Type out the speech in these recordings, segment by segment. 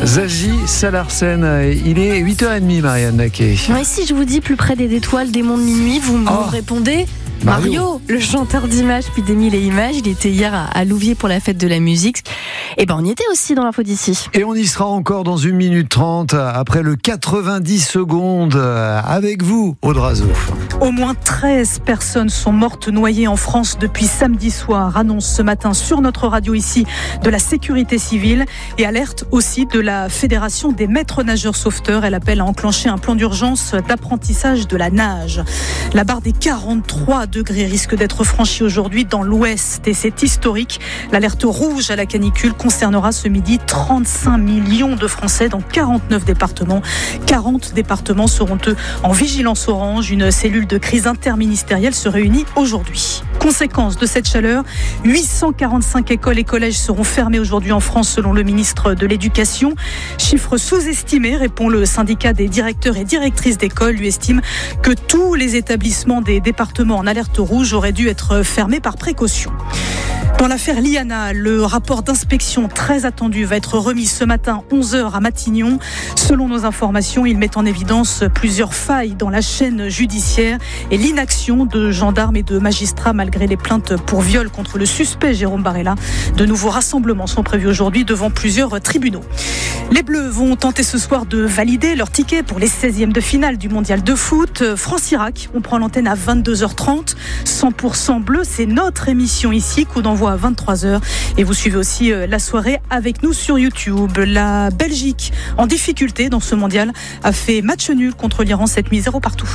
Zazie Salarsen, il est 8h30, Marianne Naquet. Et si je vous dis plus près des étoiles, des mondes minuit, vous me répondez Mario, le chanteur d'images puis d'Émile et Images. Il était hier à Louviers pour la fête de la musique. Et on y était aussi dans l'info d'ici. Et on y sera encore dans 1 minute 30 après le 90 secondes avec vous, Aude Razouf. Au moins 13 personnes sont mortes noyées en France depuis samedi soir, annonce ce matin sur notre radio ici de la sécurité civile et alerte aussi de la Fédération des maîtres nageurs sauveteurs. Elle appelle à enclencher un plan d'urgence d'apprentissage de la nage. La barre des 43 degrés risque d'être franchie aujourd'hui dans l'ouest et c'est historique. L'alerte rouge à la canicule concernera ce midi 35 millions de Français dans 49 départements. 40 départements seront eux en vigilance orange. Une cellule de crise interministérielle se réunit aujourd'hui. Conséquence de cette chaleur, 845 écoles et collèges seront fermés aujourd'hui en France selon le ministre de l'Éducation. Chiffre sous-estimé, répond le syndicat des directeurs et directrices d'école. Lui estime que tous les établissements des départements en alerte rouge auraient dû être fermés par précaution. Dans l'affaire Liana, le rapport d'inspection très attendu va être remis ce matin 11h à Matignon. Selon nos informations, il met en évidence plusieurs failles dans la chaîne judiciaire et l'inaction de gendarmes et de magistrats malgré les plaintes pour viol contre le suspect Jérôme Barella. De nouveaux rassemblements sont prévus aujourd'hui devant plusieurs tribunaux. Les Bleus vont tenter ce soir de valider leur ticket pour les 16e de finale du mondial de foot. France-Irak, on prend l'antenne à 22h30. 100% bleu, c'est notre émission ici, coup d'envoi à 23h. Et vous suivez aussi la soirée avec nous sur YouTube. La Belgique, en difficulté dans ce mondial, a fait match nul contre l'Iran, 7-0 partout.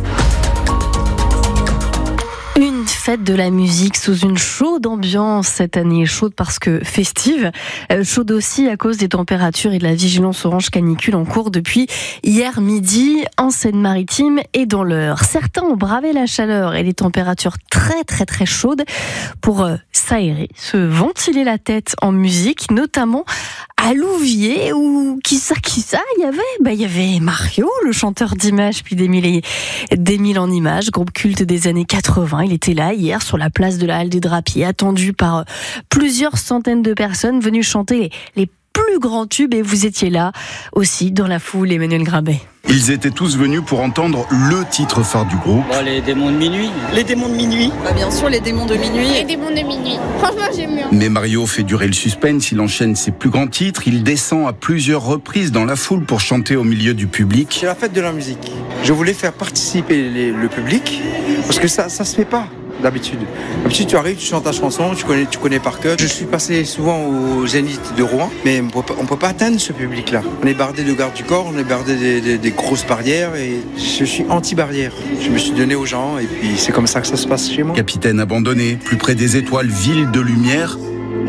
Une fête de la musique sous une chaude ambiance cette année, chaude parce que festive, chaude aussi à cause des températures et de la vigilance orange canicule en cours depuis hier midi en Seine-Maritime et dans l'Eure. Certains ont bravé la chaleur et les températures très chaudes pour s'aérer, se ventiler la tête en musique, notamment à Louviers où qui ça il y avait Mario, le chanteur d'images puis d'Émile en Images, groupe culte des années 80. Il était là hier sur la place de la Halle des Drapiers, attendu par plusieurs centaines de personnes venues chanter les plus grands tubes et vous étiez là aussi dans la foule, Emmanuel Grabet. Ils étaient tous venus pour entendre le titre phare du groupe. Les démons de minuit. Les démons de minuit. Bien sûr, les démons de minuit. Les démons de minuit. Franchement, j'aime mieux. Mais Mario fait durer le suspense, il enchaîne ses plus grands titres, il descend à plusieurs reprises dans la foule pour chanter au milieu du public. C'est la fête de la musique. Je voulais faire participer le public parce que ça se fait pas. D'habitude, tu arrives, tu chantes ta chanson, tu connais par cœur. Je suis passé souvent au Zénith de Rouen, mais on peut pas atteindre ce public-là. On est bardé de garde du corps, on est bardé des grosses barrières et je suis anti-barrière. Je me suis donné aux gens et puis c'est comme ça que ça se passe chez moi. Capitaine abandonné, plus près des étoiles, ville de lumière.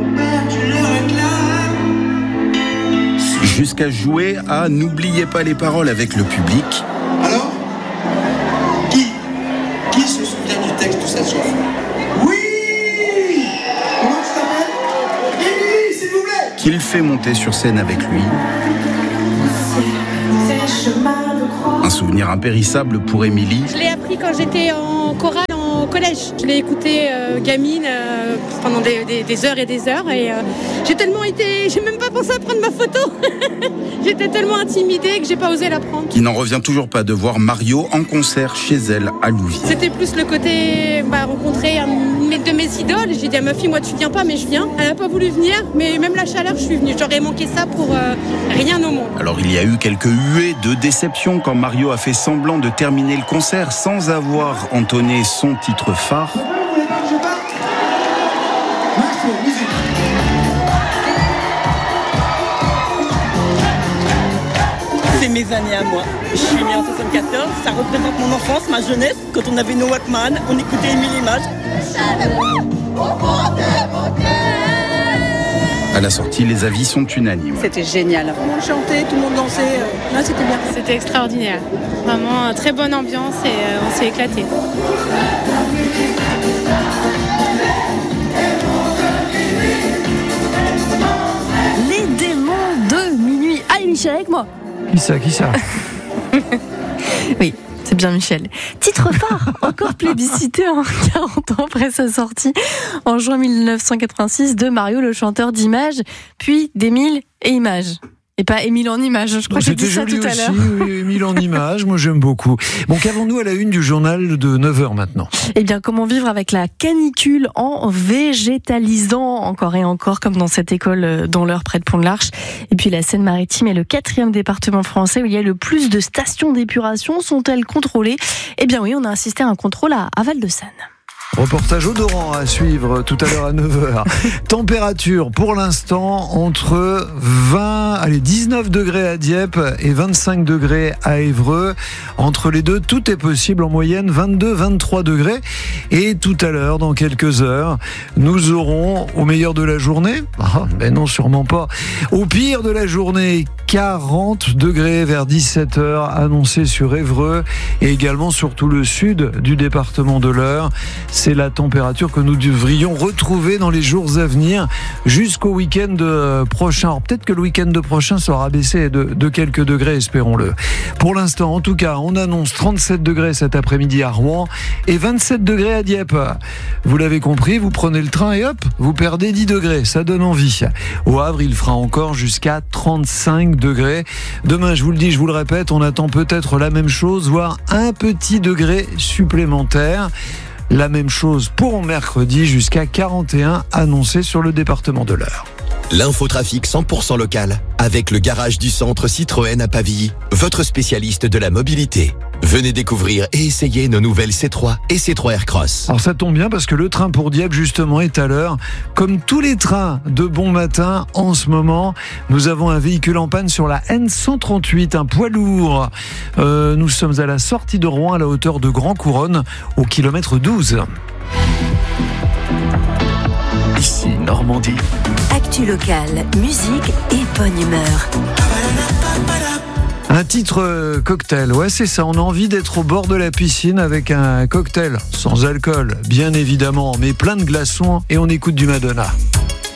Jusqu'à jouer à N'oubliez pas les paroles avec le public. Alors, qui se souvient du texte de cette chanson? Oui! Comment tu t'appelles? Émilie, s'il vous plaît! Qu'il fait monter sur scène avec lui. Un souvenir impérissable pour Émilie. Je l'ai appris quand j'étais en chorale au collège. Je l'ai écouté gamine pendant des heures et des heures et j'ai même pas pensé à prendre ma photo. J'étais tellement intimidée que j'ai pas osé la prendre. Qui n'en revient toujours pas de voir Mario en concert chez elle à Louviers. C'était plus le côté rencontrer une de mes idoles. J'ai dit à ma fille, moi tu viens pas mais je viens. Elle a pas voulu venir mais même la chaleur je suis venue. J'aurais manqué ça pour rien au monde. Alors il y a eu quelques huées de déception quand Mario a fait semblant de terminer le concert sans avoir entonné son titre phare. C'est mes années à moi. Je suis née en 74, ça représente mon enfance, ma jeunesse. Quand on avait nos Walkman, on écoutait Émile Images. À la sortie, les avis sont unanimes. C'était génial. Tout le monde chantait, tout le monde dansait. Là, c'était bien. C'était extraordinaire. Vraiment très bonne ambiance et on s'est éclaté. Les démons de minuit. Allez Michel avec moi. Qui ça Oui, c'est bien Michel. Titre phare, encore plébiscité 40 ans après sa sortie en juin 1986 de Mario, le chanteur d'images, puis d'Émile et Images. Et pas Émile en images, je crois que j'ai dit ça tout à l'heure. Oui, Émile en images, moi j'aime beaucoup. Bon, qu'avons-nous à la une du journal de 9h maintenant ? Eh bien, comment vivre avec la canicule en végétalisant encore et encore, comme dans cette école dans l'Eure près de Pont-de-l'Arche. Et puis la Seine-Maritime est le 4e département français où il y a le plus de stations d'épuration. Sont-elles contrôlées ? Eh bien oui, on a assisté à un contrôle à Val-de-Seine. Reportage odorant à suivre tout à l'heure à 9h. Température pour l'instant entre 19 degrés à Dieppe et 25 degrés à Évreux. Entre les deux, tout est possible, en moyenne 22-23 degrés. Et tout à l'heure, dans quelques heures, nous aurons au meilleur de la journée, mais non, sûrement pas, au pire de la journée, 40 degrés vers 17h annoncés sur Évreux et également sur tout le sud du département de l'Eure. C'est la température que nous devrions retrouver dans les jours à venir jusqu'au week-end prochain. Alors, peut-être que le week-end prochain sera baissé de quelques degrés, espérons-le. Pour l'instant, en tout cas, on annonce 37 degrés cet après-midi à Rouen et 27 degrés à Dieppe. Vous l'avez compris, vous prenez le train et hop, vous perdez 10 degrés. Ça donne envie. Au Havre, il fera encore jusqu'à 35 degrés. Demain, je vous le dis, je vous le répète, on attend peut-être la même chose, voire un petit degré supplémentaire. La même chose pour mercredi, jusqu'à 41 annoncés sur le département de l'Eure. L'infotrafic 100% local avec le garage du centre Citroën à Pavilly, votre spécialiste de la mobilité. Venez découvrir et essayer nos nouvelles C3 et C3 Aircross. Alors ça tombe bien parce que le train pour Dieppe justement est à l'heure. Comme tous les trains de bon matin en ce moment, nous avons un véhicule en panne sur la N138, un poids lourd. Nous sommes à la sortie de Rouen à la hauteur de Grand Couronne au kilomètre 12. Ici Normandie. Actu locale, musique et bonne humeur. Un titre cocktail, ouais c'est ça, on a envie d'être au bord de la piscine avec un cocktail sans alcool, bien évidemment, mais plein de glaçons et on écoute du Madonna.